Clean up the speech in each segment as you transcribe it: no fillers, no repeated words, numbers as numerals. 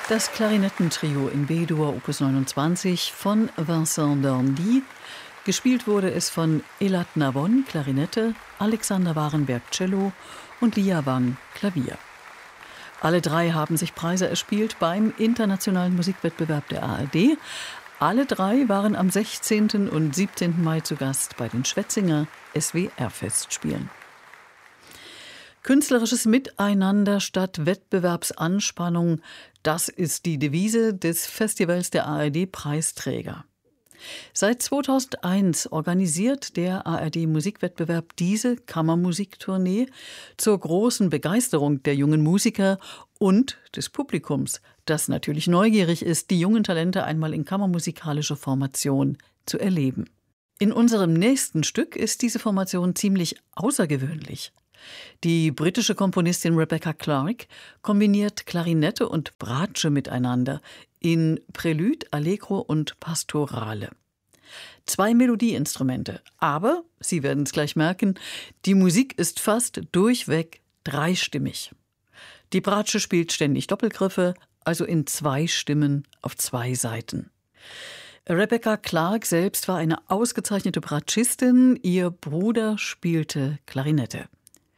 Das Klarinettentrio in B-Dur Opus 29 von Vincent d'Orndy. Gespielt wurde es von Elad Navon, Klarinette, Alexander Warenberg, Cello und Lia Wang, Klavier. Alle drei haben sich Preise erspielt beim Internationalen Musikwettbewerb der ARD. Alle drei waren am 16. und 17. Mai zu Gast bei den Schwetzinger SWR-Festspielen. Künstlerisches Miteinander statt Wettbewerbsanspannung, das ist die Devise des Festivals der ARD-Preisträger. Seit 2001 organisiert der ARD-Musikwettbewerb diese Kammermusiktournee zur großen Begeisterung der jungen Musiker und des Publikums, das natürlich neugierig ist, die jungen Talente einmal in kammermusikalischer Formation zu erleben. In unserem nächsten Stück ist diese Formation ziemlich außergewöhnlich. Die britische Komponistin Rebecca Clarke kombiniert Klarinette und Bratsche miteinander in Prälude, Allegro und Pastorale. 2 Melodieinstrumente, aber, Sie werden es gleich merken, die Musik ist fast durchweg dreistimmig. Die Bratsche spielt ständig Doppelgriffe, also in 2 Stimmen auf 2 Seiten. Rebecca Clarke selbst war eine ausgezeichnete Bratschistin, ihr Bruder spielte Klarinette.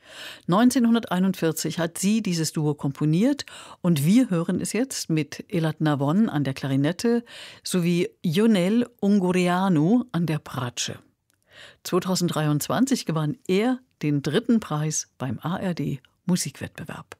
1941 hat sie dieses Duo komponiert und wir hören es jetzt mit Elad Navon an der Klarinette sowie Ionel Ungureanu an der Bratsche. 2023 gewann er den 3. Preis beim ARD Musikwettbewerb.